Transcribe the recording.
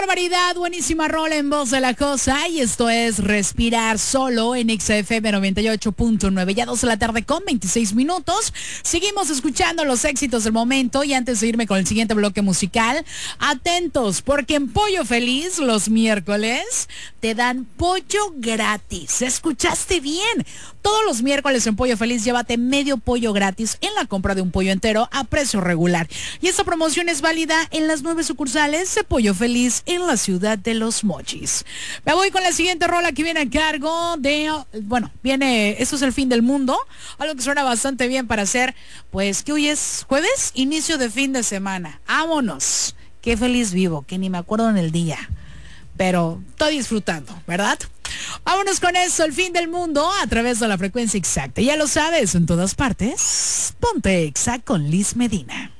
barbaridad! Buenísima rola en Voz de la Cosa. Y esto es Respirar Solo en XFM 98.9. Ya 2 de la tarde con 26 minutos. Seguimos escuchando los éxitos del momento. Y antes de irme con el siguiente bloque musical, atentos, porque en Pollo Feliz los miércoles te dan pollo gratis. ¿Escuchaste bien? Todos los miércoles en Pollo Feliz llévate medio pollo gratis en la compra de un pollo entero a precio regular. Y esta promoción es válida en las 9 sucursales de Pollo Feliz en la ciudad de Los Mochis. Me voy con la siguiente rola que viene a cargo de, esto es el fin del mundo, algo que suena bastante bien para hacer, pues que hoy es jueves, inicio de fin de semana. ¡Vámonos! Qué feliz vivo, que ni me acuerdo en el día, pero estoy disfrutando, ¿verdad? Vámonos con eso, el fin del mundo a través de la frecuencia exacta. Ya lo sabes, en todas partes, ponte Exa con Liz Medina.